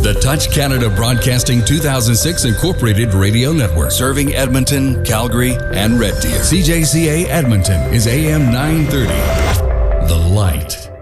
The Touch Canada Broadcasting 2006 Incorporated Radio Network, serving Edmonton, Calgary, and Red Deer. CJCA Edmonton is AM 930. The Light.